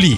Juli.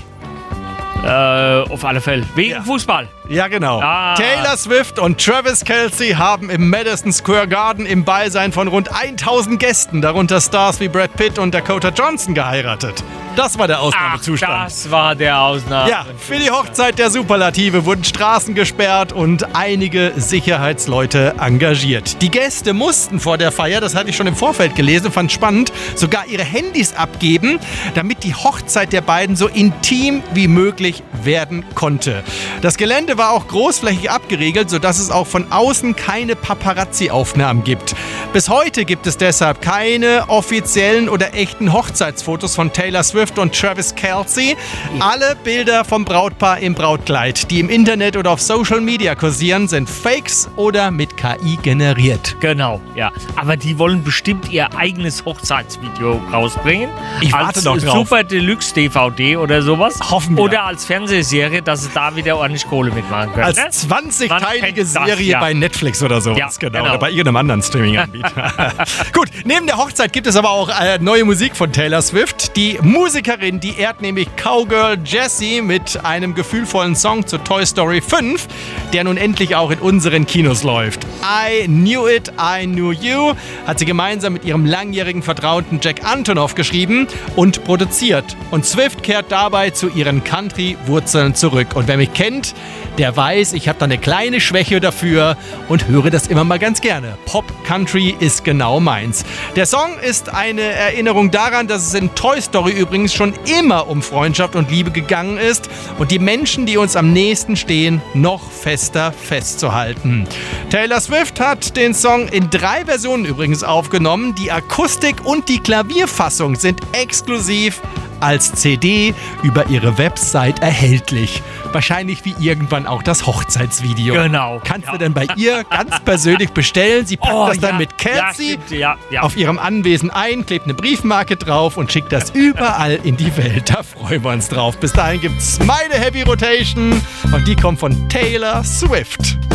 Auf alle Fälle. Wegen Fußball. Ja, genau. Taylor Swift und Travis Kelce haben im Madison Square Garden im Beisein von rund 1000 Gästen, darunter Stars wie Brad Pitt und Dakota Johnson, geheiratet. Das war der Ausnahmezustand. Das war der Ausnahme. Ja, für die Hochzeit der Superlative wurden Straßen gesperrt und einige Sicherheitsleute engagiert. Die Gäste mussten vor der Feier, das hatte ich schon im Vorfeld gelesen, fand spannend, sogar ihre Handys abgeben, damit die Hochzeit der beiden so intim wie möglich werden konnte. Das Gelände war auch großflächig abgeriegelt, sodass es auch von außen keine Paparazzi-Aufnahmen gibt. Bis heute gibt es deshalb keine offiziellen oder echten Hochzeitsfotos von Taylor Swift und Travis Kelce. Alle Bilder vom Brautpaar im Brautkleid, die im Internet oder auf Social Media kursieren, sind Fakes oder mit KI generiert. Genau, ja. Aber die wollen bestimmt ihr eigenes Hochzeitsvideo rausbringen. Ich warte noch als drauf. Super Deluxe DVD oder sowas. Hoffen wir. Oder als Fernsehserie, dass sie da wieder ordentlich Kohle mitmachen können. Als Ne? 20-teilige Man kennt das, Serie bei Netflix oder sowas. Ja, genau. Oder bei irgendeinem anderen Streaming-Anbieter. Gut, neben der Hochzeit gibt es aber auch neue Musik von Taylor Swift. Die Musikerin, die ehrt nämlich Cowgirl Jessie mit einem gefühlvollen Song zu Toy Story 5, der nun endlich auch in unseren Kinos läuft. I Knew It, I Knew You hat sie gemeinsam mit ihrem langjährigen Vertrauten Jack Antonoff geschrieben und produziert. Und Swift kehrt dabei zu ihren Country-Wurzeln zurück. Und wer mich kennt, der weiß, ich habe da eine kleine Schwäche dafür und höre das immer mal ganz gerne. Pop-Country ist genau meins. Der Song ist eine Erinnerung daran, dass es in Toy Story übrigens schon immer um Freundschaft und Liebe gegangen ist und die Menschen, die uns am nächsten stehen, noch fester festzuhalten. Taylor Swift hat den Song in 3 Versionen übrigens aufgenommen. Die Akustik- und die Klavierfassung sind exklusiv als CD über ihre Website erhältlich. Wahrscheinlich wie irgendwann auch das Hochzeitsvideo. Genau. Kannst du denn bei ihr ganz persönlich bestellen? Sie packt das dann mit Kelce auf ihrem Anwesen ein, klebt eine Briefmarke drauf und schickt das überall in die Welt. Da freuen wir uns drauf. Bis dahin gibt's meine Heavy Rotation und die kommt von Taylor Swift.